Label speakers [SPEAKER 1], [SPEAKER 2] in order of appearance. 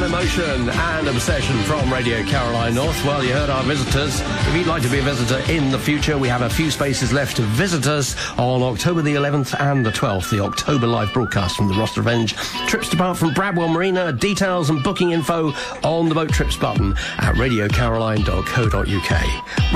[SPEAKER 1] Emotion and Obsession from Radio Caroline North. Well, you heard our visitors. If you'd like to be a visitor in the future, we have a few spaces left to visit us on October the 11th and the 12th, the October live broadcast from the Ross Revenge. Trips depart from Bradwell Marina. Details and booking info on the boat trips button at radiocaroline.co.uk.